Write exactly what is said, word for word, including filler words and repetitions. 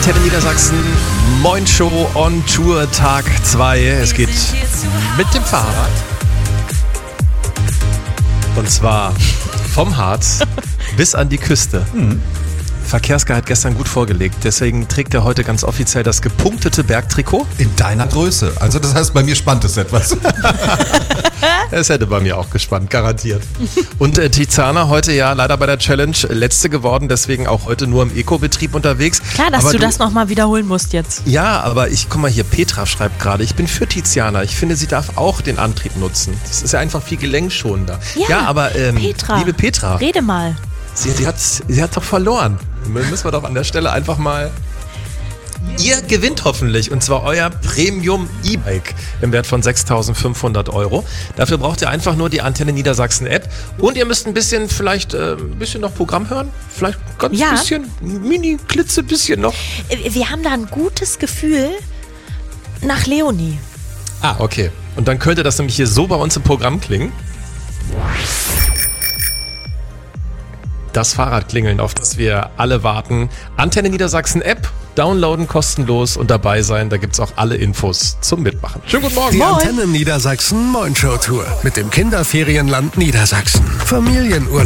Antenne Niedersachsen, Moin Show on Tour Tag zwei. Es geht mit dem Fahrrad. Und zwar vom Harz bis an die Küste. Mhm. Verkehrsger hat gestern gut vorgelegt, deswegen trägt er heute ganz offiziell das gepunktete Bergtrikot. In deiner Größe. Also das heißt, bei mir spannt es etwas. Es hätte bei mir auch gespannt, garantiert. Und äh, Tiziana heute ja leider bei der Challenge Letzte geworden, deswegen auch heute nur im Eco-Betrieb unterwegs. Klar, dass aber du, du das nochmal wiederholen musst jetzt. Ja, aber ich, guck mal hier, Petra schreibt gerade, ich bin für Tiziana. Ich finde, sie darf auch den Antrieb nutzen. Das ist ja einfach viel gelenkschonender. Ja, ja aber ähm, Petra, liebe Petra. Rede mal. Sie, sie, hat, sie hat doch verloren. Müssen wir doch an der Stelle einfach mal... Ihr gewinnt hoffentlich, und zwar euer Premium E-Bike im Wert von sechstausendfünfhundert Euro. Dafür braucht ihr einfach nur die Antenne Niedersachsen App und ihr müsst ein bisschen, vielleicht äh, ein bisschen noch Programm hören. Vielleicht ganz Ja. bisschen, mini, klitze bisschen noch. Wir haben da ein gutes Gefühl nach Leonie. Ah, okay. Und dann könnte das nämlich hier so bei uns im Programm klingen. Das Fahrradklingeln, auf das wir alle warten. Antenne Niedersachsen App, downloaden kostenlos und dabei sein. Da gibt es auch alle Infos zum Mitmachen. Schönen guten Morgen. Die Moin. Antenne Niedersachsen Moin Show Tour mit dem Kinderferienland Niedersachsen. Familienurlaub.